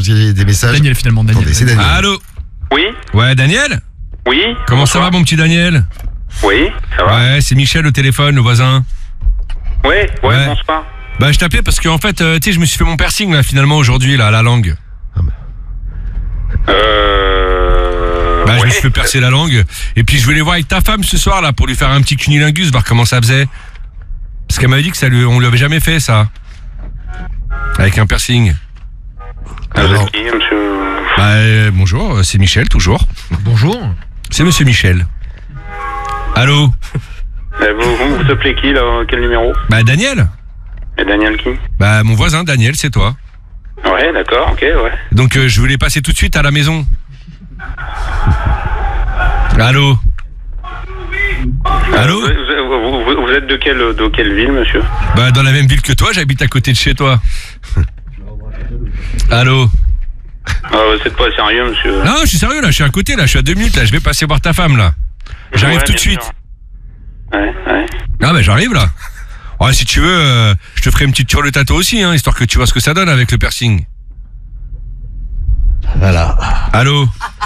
j'ai des messages. Daniel finalement, Daniel. Attendez, c'est Daniel. Allô? Oui, Ouais, Daniel? oui. Comment ça va, mon petit Daniel? Oui, ça va. Ouais, c'est Michel au téléphone, le voisin. Ouais, Ouais. bonsoir. Bah, je t'appelais parce qu'en fait, tu sais, je me suis fait mon piercing, là, finalement, aujourd'hui, là, à la langue. Bah, je me suis fait percer la langue. Et puis, je voulais voir avec ta femme ce soir, là, pour lui faire un petit cunilingus, voir comment ça faisait. Parce qu'elle m'avait dit que on lui avait jamais fait, ça. Avec un piercing. Alors, Qui, monsieur? Bah, bonjour, c'est Michel, toujours. Bonjour. C'est monsieur Michel. Allô? Vous appelez qui, là? Quel numéro? Bah, Daniel. Et Daniel qui? Bah, mon voisin, Daniel, c'est toi. Ouais, d'accord, ok, ouais. Donc, je voulais passer tout de suite à la maison. Allô? Allô? Vous êtes de quelle ville, monsieur? Bah, dans la même ville que toi, j'habite à côté de chez toi. Allô? Vous êtes pas sérieux, monsieur? Non, je suis sérieux, là, je suis à côté, là, je suis à 2 minutes, là, je vais passer voir ta femme, là. J'arrive Ouais, tout de bien suite. sûr. Ouais. Ah, bah, j'arrive, là. Ouais, si tu veux, je te ferai une petite turlute à toi aussi, hein, histoire que tu vois ce que ça donne avec le piercing. voilà. Allô?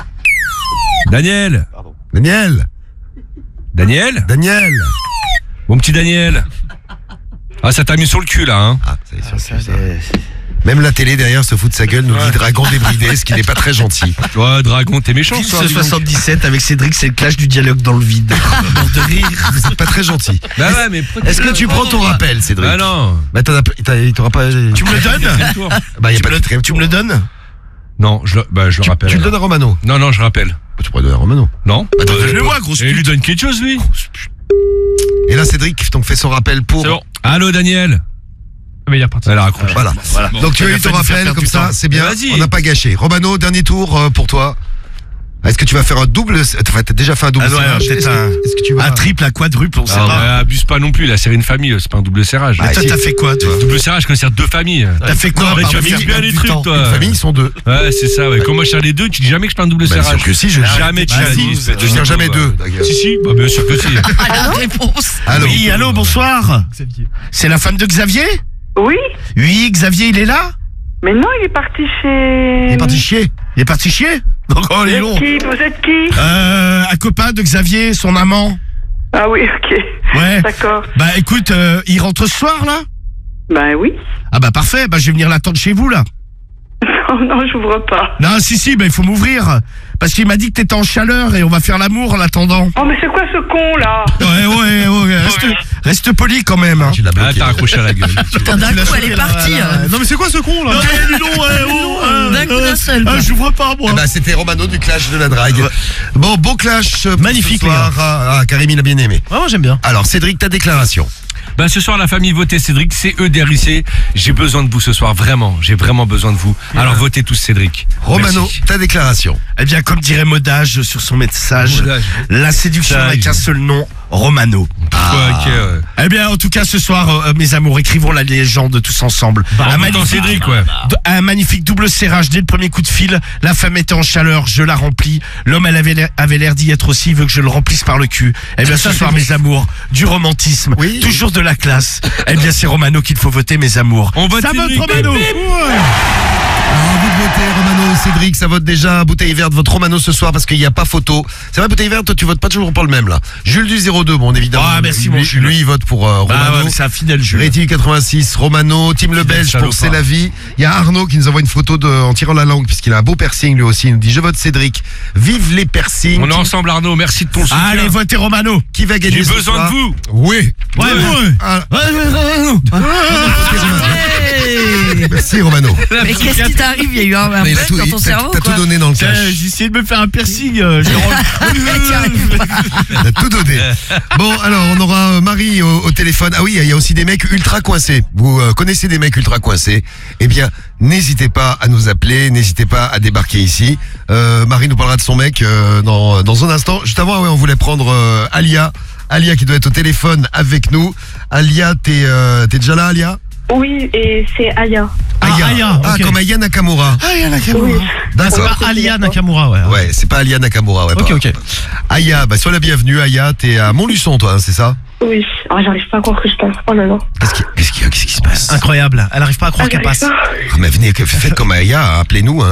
Daniel? Daniel. Daniel? Daniel. Mon petit Daniel. Ah, ça t'a mis sur le cul, là, hein. Ah, ça y est, ça. Même la télé derrière se fout de sa gueule, nous dit Dragon débridé, ce qui n'est pas très gentil. Ouais, Dragon, t'es méchant, toi. Ce 77 avec Cédric, c'est le clash du dialogue dans le vide. Mort de rire. Vous n'êtes pas très gentil. Bah ouais, mais Est-ce que tu prends ton rappel, Cédric? Bah non. Bah il t'aura pas... Tu me le donnes? Bah y a pas de Tu me le donnes? Non, je le rappelle. Tu le alors. donnes à Romano? Non, je rappelle. Bah, tu pourrais le donner à Romano. Non? Bah, Donne-le-moi, grosse Et il lui pute. donne quelque chose, lui. Et là, Cédric donc fait son rappel pour... C'est bon. Allô, Daniel? Mais il est reparti. Elle a raccroché. Voilà. Bon, Donc tu as il a eu ton fallu faire rappel, perdre comme du ça, temps. c'est bien. Vas-y. On n'a pas gâché. Romano, dernier tour pour toi. Est-ce que tu vas faire un double... Enfin, t'as déjà fait un double Ah ouais, serrage. peut-être Est-ce que tu vas... un triple, un quadruple, on sait Ah, pas. ouais, abuse pas non plus, là, c'est une famille, c'est pas un double serrage. Ah, Toi, si. t'as fait quoi, toi? Double serrage quand c'est 2 familles. T'as fait quoi? mais par tu famille mixes bien les du trucs, temps. toi. Une famille, ils sont deux. Ouais, c'est ça, ouais. Quand moi je sers les deux, tu dis jamais que je fais un double Bah, serrage. sûr que si, je... Jamais tu Bah, l'as si, dit. c'est- Je tiens jamais deux. D'accord. Si, bah bien sûr que si. La réponse. Allô. Oui, allô, bonsoir. Xavier. C'est la femme de Xavier? Oui, Oui, Xavier, il est là? mais non, il est parti chez... Il est parti chier. Il est parti chier? Donc, oh, Vous il est êtes long. qui? Vous êtes qui? Un copain de Xavier, son amant. Ah oui, ok. Ouais. D'accord. Bah écoute, il rentre ce soir, là? Ben oui. Ah bah parfait, bah je vais venir l'attendre chez vous, là. Non, j'ouvre pas. Non, si, bah il faut m'ouvrir. Parce qu'il m'a dit que t'étais en chaleur et on va faire l'amour en l'attendant. Oh, mais c'est quoi ce con, là? Ouais, reste poli quand même. Hein. Tu l'as Ah, bloqué. t'as accroché à la gueule. Putain, d'un coup, elle est partie. Non mais c'est quoi ce con là? D'un coup d'un seul. quoi. J'ouvre pas, moi. Ah bah, c'était Romano du clash de la drague. Bon, beau clash pour Magnifique, ce soir. Ah, Karim, il a bien aimé. Ouais, moi j'aime bien. Alors, Cédric, ta déclaration. Ben ce soir la famille votez Cédric, CEDRIC. J'ai besoin de vous ce soir, vraiment. J'ai vraiment besoin de vous. Alors votez tous Cédric. Romano, Merci. ta déclaration. Eh bien, comme dirait Modage sur son message, Modage. la séduction Ça, n'a qu'un seul nom, Romano. Ouais, ok, ouais. Eh bien, en tout cas, ce soir, mes amours, écrivons la légende tous ensemble. En votant Cédric, ouais. Un magnifique double serrage dès le premier coup de fil. La femme était en chaleur, je la remplis. L'homme, elle avait l'air d'y être aussi, il veut que je le remplisse par le cul. Eh bien, ce soir, mes amours, du romantisme, Oui. toujours de la classe. Eh bien, c'est Romano qu'il faut voter, mes amours. On vote Ça vote Cédric. Romano. Alors, vous de voter Romano, Cédric, ça vote déjà. Bouteille verte vote Romano ce soir parce qu'il n'y a pas photo. C'est vrai, Bouteille verte, toi, tu votes pas toujours pour le même là. Jules du 02, bon évidemment. Ah, merci, mon lui, Jules. lui, il vote pour Ah Romano. ouais, mais c'est un fidèle jeu. Réti 86, Romano, Tim Le Belge pour salopard. C'est la vie. Il y a Arnaud qui nous envoie une photo en tirant la langue puisqu'il a un beau piercing lui aussi. Il nous dit je vote Cédric. Vive les piercings. On est ensemble Arnaud, merci de ton soutien. Allez, votez Romano. Qui va gagner J'ai ce besoin soir? de vous. Oui. Ouais. Ah, Hey. merci Romano. Mais qu'est-ce qui t'arrive? Il y a eu un Mais il a bug tout, dans ton t'as- cerveau, t'as quoi. tout donné dans le clash. J'ai essayé de me faire un piercing. T'as tout donné. Bon, alors on aura Marie au téléphone. Ah oui, il y a aussi des mecs ultra coincés. Vous connaissez des mecs ultra coincés? Eh bien, n'hésitez pas à nous appeler, n'hésitez pas à débarquer ici. Marie nous parlera de son mec dans un instant. Juste avant, ouais, on voulait prendre Alia. Alia qui doit être au téléphone avec nous. Alia, t'es déjà là, Alia? Oui, et c'est Aya. Aya. Aya, Ah, ok. comme Aya Nakamura. Oui. D'accord. Pas Alia Nakamura, ouais. Ouais, c'est pas Alia Nakamura. Ouais, Ok, pas- ok. Aya, bah sois la bienvenue. Aya, t'es à Montluçon, toi, hein, c'est ça? Oui. Ah, j'arrive pas à croire que je passe. Oh là là. Qu'est-ce qui se passe? Incroyable. Elle arrive pas à croire qu'elle j'arrive passe. pas. Ah, mais venez, faites comme Aya, appelez-nous. Hein.